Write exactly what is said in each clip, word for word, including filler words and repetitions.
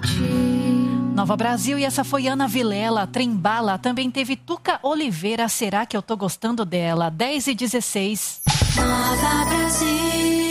Nova Brasil, e essa foi Ana Vilela, Trembala. Também teve Tuca Oliveira, Será que eu tô gostando dela? dez e dezesseis. Nova Brasil.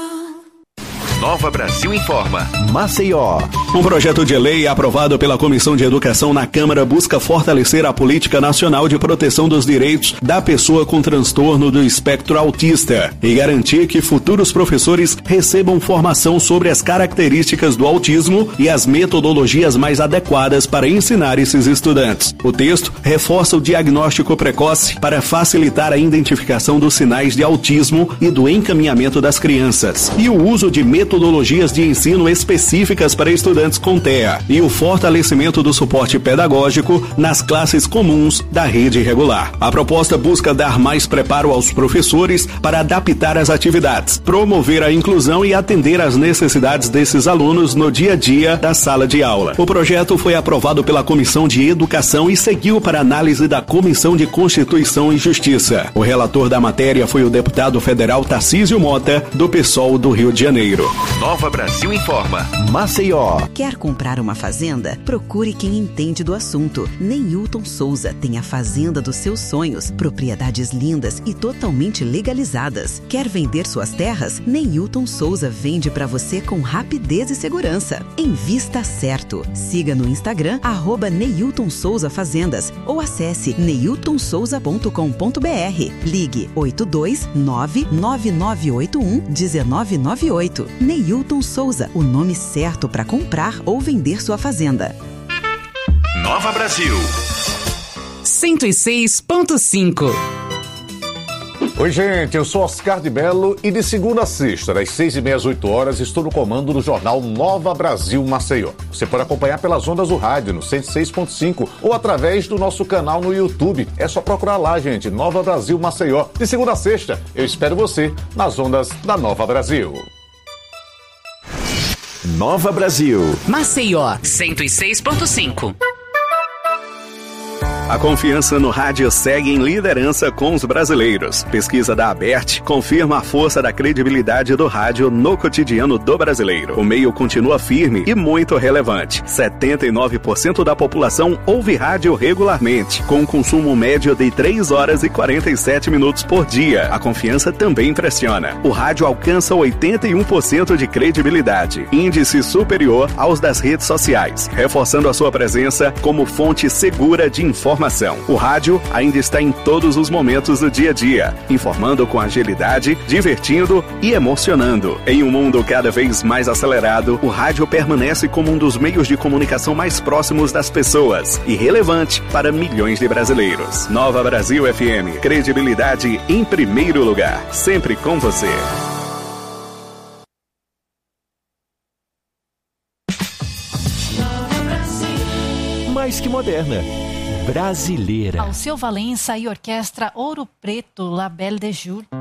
Nova Brasil informa. Maceió. Um projeto de lei aprovado pela Comissão de Educação na Câmara busca fortalecer a Política Nacional de Proteção dos Direitos da Pessoa com Transtorno do Espectro Autista e garantir que futuros professores recebam formação sobre as características do autismo e as metodologias mais adequadas para ensinar esses estudantes. O texto reforça o diagnóstico precoce para facilitar a identificação dos sinais de autismo e do encaminhamento das crianças, e o uso de metodologias metodologias de ensino específicas para estudantes com T E A e o fortalecimento do suporte pedagógico nas classes comuns da rede regular. A proposta busca dar mais preparo aos professores para adaptar as atividades, promover a inclusão e atender às necessidades desses alunos no dia a dia da sala de aula. O projeto foi aprovado pela Comissão de Educação e seguiu para análise da Comissão de Constituição e Justiça. O relator da matéria foi o deputado federal Tarcísio Mota, do PSOL do Rio de Janeiro. Nova Brasil informa. Maceió. Quer comprar uma fazenda? Procure quem entende do assunto. Neilton Souza tem a fazenda dos seus sonhos, propriedades lindas e totalmente legalizadas. Quer vender suas terras? Neilton Souza vende para você com rapidez e segurança. Invista certo. Siga no Instagram arroba Neilton Souza Fazendas ou acesse neilton souza ponto com ponto b r. Ligue oito dois nove nove nove oito um um nove nove oito. Neilton Souza, o nome certo para comprar ou vender sua fazenda. Nova Brasil. cento e seis ponto cinco. Oi, gente, eu sou Oscar de Mello e de segunda a sexta, das seis e meia às oito horas, estou no comando do jornal Nova Brasil Maceió. Você pode acompanhar pelas ondas do rádio no cento e seis ponto cinco ou através do nosso canal no YouTube. É só procurar lá, gente, Nova Brasil Maceió. De segunda a sexta, eu espero você nas ondas da Nova Brasil. Nova Brasil. Maceió, cento e seis ponto cinco. A confiança no rádio segue em liderança com os brasileiros. Pesquisa da Abert confirma a força da credibilidade do rádio no cotidiano do brasileiro. O meio continua firme e muito relevante. setenta e nove por cento da população ouve rádio regularmente, com um consumo médio de três horas e quarenta e sete minutos por dia. A confiança também impressiona. O rádio alcança oitenta e um por cento de credibilidade, índice superior aos das redes sociais, reforçando a sua presença como fonte segura de informação. O rádio ainda está em todos os momentos do dia a dia, informando com agilidade, divertindo e emocionando. Em um mundo cada vez mais acelerado, o rádio permanece como um dos meios de comunicação mais próximos das pessoas e relevante para milhões de brasileiros. Nova Brasil F M, credibilidade em primeiro lugar, sempre com você. Mais que moderna. Brasileira. Alceu Valença e Orquestra Ouro Preto, La Belle de Jour.